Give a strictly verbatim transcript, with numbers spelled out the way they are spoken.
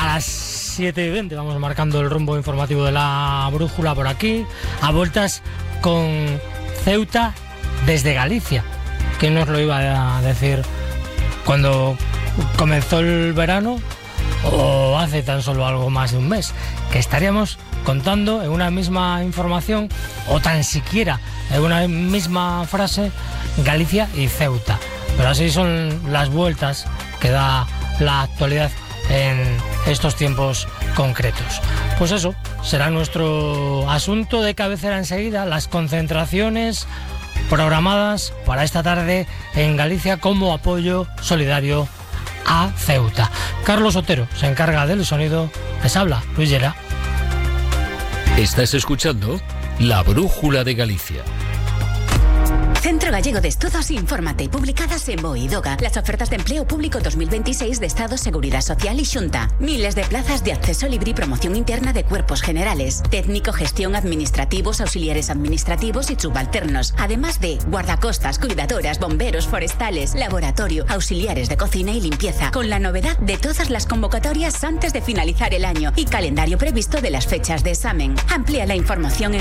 las siete y veinte vamos marcando el rumbo informativo de la brújula por aquí, a vueltas con Ceuta desde Galicia. ¿Quién nos lo iba a decir cuando comenzó el verano o hace tan solo algo más de un mes? Que estaríamos contando en una misma información o tan siquiera en una misma frase Galicia y Ceuta. Pero así son las vueltas que da la actualidad en estos tiempos concretos. Pues eso, será nuestro asunto de cabecera enseguida, las concentraciones programadas para esta tarde en Galicia como apoyo solidario a Ceuta. Carlos Otero se encarga del sonido, les habla Luis Llera. Estás escuchando La Brújula de Galicia. Centro Gallego de Estudos, infórmate. Publicadas en BOE y DOGA. Las ofertas de empleo público dos mil veintiséis de Estado, Seguridad Social y Xunta. Miles de plazas de acceso libre y promoción interna de cuerpos generales. Técnico, gestión, administrativos, auxiliares administrativos y subalternos. Además de guardacostas, cuidadoras, bomberos, forestales, laboratorio, auxiliares de cocina y limpieza. Con la novedad de todas las convocatorias antes de finalizar el año y calendario previsto de las fechas de examen. Amplía la información en